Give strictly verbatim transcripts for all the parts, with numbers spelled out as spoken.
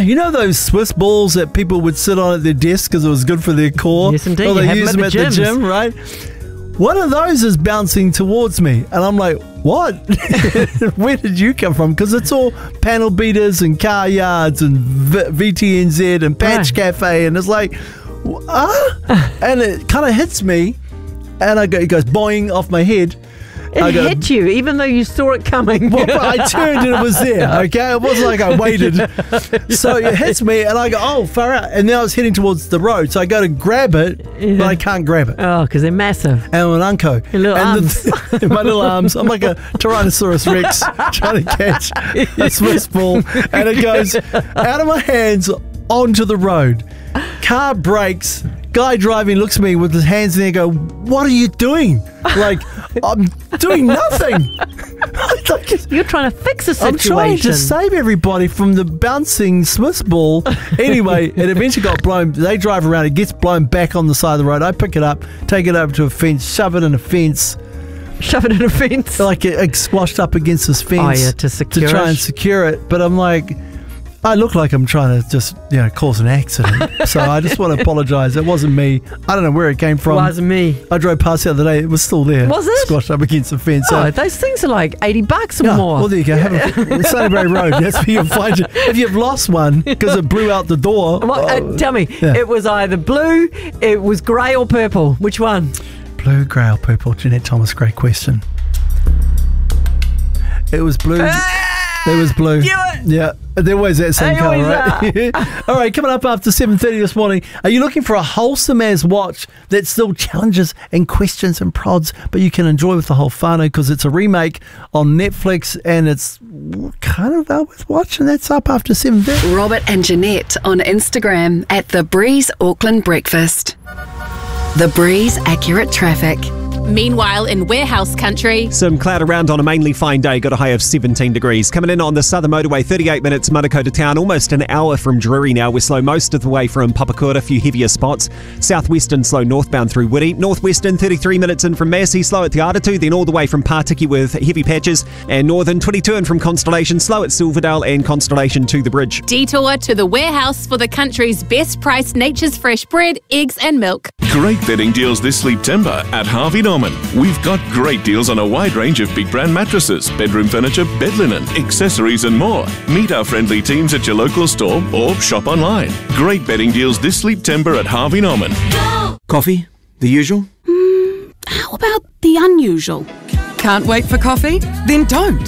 You know those Swiss balls that people would sit on at their desk because it was good for their core? Yes, indeed. Well, You they have use them them at at the the gyms. gym, right? One of those is bouncing towards me, and I'm like, what? Where did you come from? Because it's all panel beaters and car yards and v- V T N Z and Patch Right. Cafe, and it's like, ah, and it kind of hits me, and I go, it goes boing off my head. It I go, hit you, even though you saw it coming. Well, I turned and it was there, okay? It wasn't like I waited. So it hits me and I go, oh, far out. And now I was heading towards the road. So I go to grab it, Yeah. but I can't grab it. Oh, because they're massive. And I'm an unco. Your little and arms. The, my little arms. I'm like a Tyrannosaurus Rex trying to catch a Swiss ball. And it goes out of my hands onto the road. Car brakes. Guy driving looks at me with his hands in the air, go, what are you doing? Like, I'm doing nothing. Like, You're trying to fix a I'm situation. trying to save everybody from the bouncing Swiss ball. Anyway, it eventually got blown. They drive around. It gets blown back on the side of the road. I pick it up, take it over to a fence, shove it in a fence. Shove it in a fence. Like it, it squashed up against this fence. Oh, yeah, to secure try it. and secure it. But I'm like, I look like I'm trying to just, you know, cause an accident. So I just want to apologise. It wasn't me. I don't know where it came from. Was me. I drove past the other day. It was still there. Was it? Squashed up against the fence. Oh, So- those things are like eighty bucks or Yeah, more. well, there you go. Have a Sunnybury Road. That's where you'll find it. If you've lost one because it blew out the door. Well, uh, tell me, yeah. it was either blue, it was grey or purple. Which one? Blue, grey or purple? Jeanette Thomas, great question. It was blue. It was blue. Knew it. Yeah. They're always that same They colour, always right? All right, coming up after seven thirty this morning. Are you looking for a wholesome as watch that still challenges and questions and prods, but you can enjoy with the whole whānau because it's a remake on Netflix and it's kind of well worth watching. That's up after seven thirty. Robert and Jeanette on Instagram at The Breeze Auckland Breakfast. The Breeze Accurate Traffic. Meanwhile, in warehouse country, Some cloud around on a mainly fine day, got a high of seventeen degrees. Coming in on the Southern Motorway, thirty-eight minutes, Manukau to town, almost an hour from Drury now. We're slow most of the way from Papakura, a few heavier spots. Southwestern slow northbound through Woody. Northwestern, thirty-three minutes in from Massey, slow at Te Aratu, then all the way from Pārtiki with heavy patches. And Northern, twenty-two in from Constellation, slow at Silverdale and Constellation to the bridge. detour to the warehouse for the country's best priced Nature's Fresh bread, eggs and milk. Great bedding deals this September at Harvey Norman. We've got great deals on a wide range of big brand mattresses, bedroom furniture, bed linen, accessories and more. Meet our friendly teams at your local store or shop online. Great bedding deals this September at Harvey Norman. Coffee? The usual? How about the unusual? Can't wait for coffee? Then don't.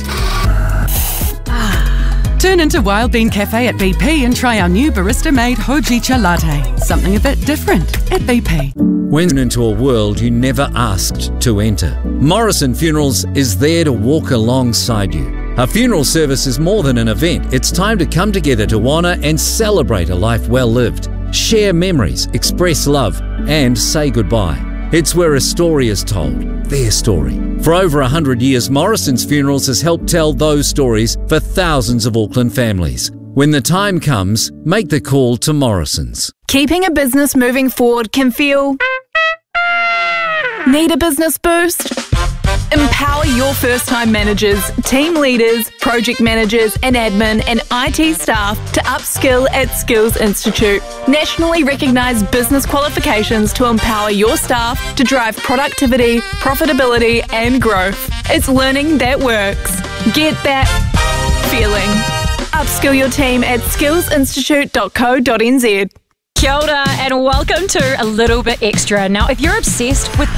Turn into Wild Bean Cafe at B P and try our new barista-made Hojicha latte. Something a bit different at B P. Went into a world you never asked to enter. Morrison Funerals is there to walk alongside you. A funeral service is more than an event. It's time to come together to honour and celebrate a life well lived. Share memories, express love, and say goodbye. It's where a story is told, their story. For over one hundred years, Morrison's Funerals has helped tell those stories for thousands of Auckland families. When the time comes, make the call to Morrison's. Keeping a business moving forward can feel... Need a business boost? Empower your first-time managers, team leaders, project managers and admin and I T staff to upskill at Skills Institute. Nationally recognised business qualifications to empower your staff to drive productivity, profitability and growth. It's learning that works. Get that feeling. Upskill your team at skills institute dot co dot n z. Kia ora and welcome to A Little Bit Extra. Now, if you're obsessed with